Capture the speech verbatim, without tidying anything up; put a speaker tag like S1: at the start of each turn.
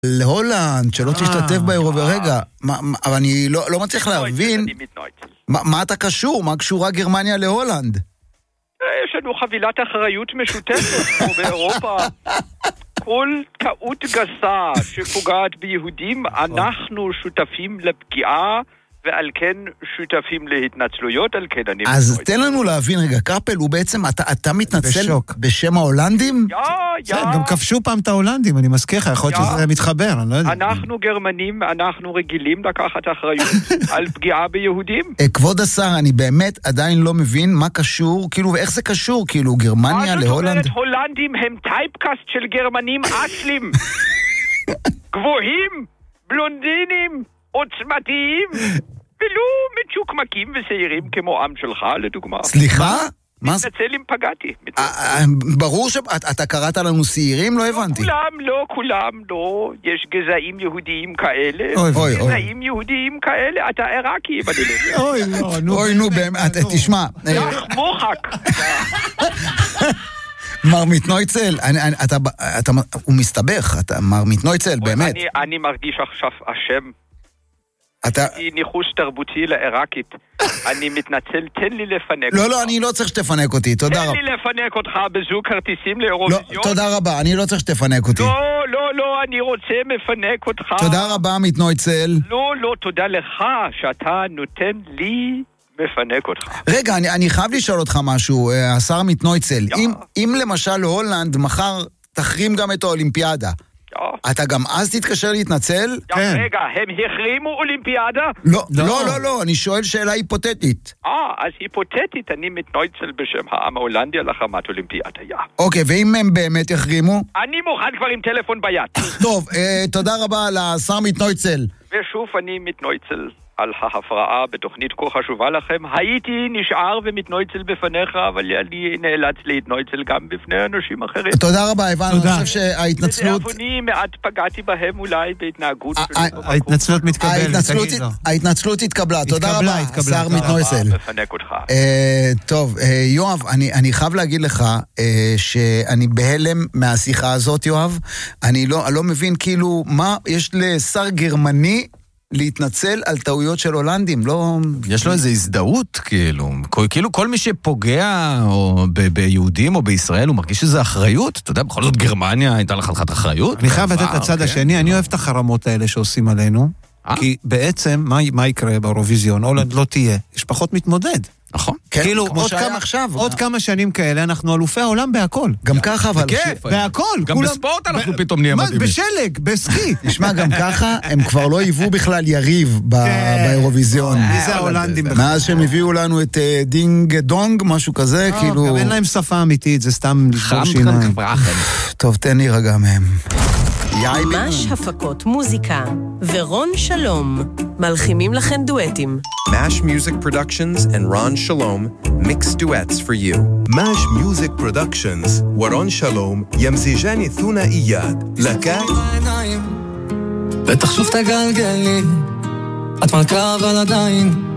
S1: להולנד, שלא תשתתף באירוויזיון. רגע, אבל אני לא מצליח להבין, מה אתה קשור? מה קשורה גרמניה להולנד?
S2: יש לנו חבילת אחריות משותפת פה באירופה. כל טעות גסה שפוגעת ביהודים, אנחנו שותפים לפגיעה, ועל כן שותפים להתנצלויות, על כן אני...
S1: אז תן לנו להבין רגע, קרפל, הוא בעצם, אתה, אתה מתנצל בשם ההולנדים?
S2: יא, יא.
S3: גם כבשו פעם את ההולנדים, אני מזכיר לך, יכול להיות שזה מתחבר, אני לא יודע.
S2: אנחנו גרמנים, אנחנו רגילים לקחת אחריות על פגיעה ביהודים.
S1: כבוד השר, אני באמת עדיין לא מבין מה קשור, כאילו, ואיך זה קשור, כאילו, גרמניה להולנד?
S2: מה זאת אומרת, הולנדים הם טייפקאסט של גרמנים אסלים. גבוהים, בלונדינים, עוצמתיים, ולא מצ'וקמקים וסעירים כמו עם שלך, לדוגמה.
S1: סליחה?
S2: מתנצל אם פגעתי.
S1: ברור שאתה קראת לנו סעירים? לא הבנתי.
S2: לא כולם, לא כולם, לא. יש גזעים יהודיים כאלה.
S1: אוי,
S2: גזעים יהודיים כאלה. אתה עיראקי, בדלת.
S3: אוי, נו.
S1: אוי, נו, תשמע.
S2: יח מוחק.
S1: מר מתנויצל, הוא מסתבך, מר מתנויצל, באמת.
S2: אני מרגיש עכשיו השם.
S1: אתה...
S2: היא ניחוש תרבותי לעיראקית. אני מתנצל, תן לי לפנק.
S1: לא, לא, אני לא צריך שתפנק אותי, תודה רבה.
S2: תן לי לפנק אותך בזוג כרטיסים לאירוויזיון.
S1: לא, תודה רבה, אני לא צריך שתפנק אותי.
S2: לא, לא, לא, אני רוצה מפנק אותך.
S1: תודה רבה, מתנויצל.
S2: לא, לא, תודה לך שאתה נותן לי מפנק אותך.
S1: רגע, אני, אני חייב לשאול אותך משהו, השר מתנויצל. אם, אם למשל הולנד מחר תחרים גם את האולימפיאדה, אתה גם אז תתקשר להתנצל?
S2: רגע, הם החרימו אולימפיאדה?
S1: לא, לא, לא, לא, אני שואל שאלה היפותטית.
S2: אה, אז היפותטית, אני מתנויצל בשם העם ההולנדי על החרמת אולימפיאדה, יא.
S1: אוקיי, ואם הם באמת יחרימו?
S2: אני מוכן כבר עם טלפון ביד.
S1: טוב, תודה רבה לשר מתנויצל.
S2: ושוב אני מתנויצל על ההפרעה בתוכנית כה חשובה לכם. הייתי נשאר ומתנויצל בפניך, אבל אני נאלץ להתנויצל גם בפני אנשים אחרים.
S1: תודה רבה, איבן, אני חושב שההתנצלות...
S2: לדאבוני מעט פגעתי בהם אולי בהתנהגות שלי.
S3: ההתנצלות מתקבלת, תגיד לו.
S1: ההתנצלות התקבלה, תודה רבה, שר מתנויצל.
S2: מפנק אותך.
S1: טוב, יואב, אני חייב להגיד לך שאני בהלם מהשיחה הזאת, יואב. אני לא מבין כאילו מה יש לשר גרמני להתנצל על טעויות של הולנדים, לא...
S4: יש לו איזו הזדהות, כאילו. כאילו כל מי שפוגע או ב- ביהודים או בישראל, הוא מרגיש שזה אחריות. אתה יודע, בכל זאת גרמניה הייתה לך חתיכת אחריות.
S3: אני חייב לתת לצד השני, אני אוהב את החרמות האלה שעושים עלינו, כי בעצם, מה יקרה באירוויזיון? הולנד לא תהיה. יש פחות מתמודד.
S4: נכון.
S1: כאילו, כמו שהיה עכשיו.
S3: עוד כמה שנים כאלה, אנחנו אלופי העולם בהכל.
S1: גם ככה, אבל...
S3: בהכל.
S4: גם בספורט אנחנו פתאום נהיה מדהימים.
S3: בשלג, בסקי.
S1: נשמע, גם ככה, הם כבר לא היוו בכלל יריב באירוויזיון.
S3: מי זה ההולנדים?
S1: מאז שהם הביאו לנו את דינג דונג, משהו כזה, כאילו...
S3: גם אין להם שפה אמיתית, זה סתם לשבור שיניים.
S1: טוב, תן לי רגע מהם.
S5: ממש הפקות מוזיקה ורון שלום מלחימים לכם דואטים.
S6: Mash Music Productions and Ron Shalom mix duets for you.
S7: Mash Music Productions ורון שלום ימזיג'ני תונה איד לקה
S8: בטח שוב תגלגלי את מלכה אבל עדיין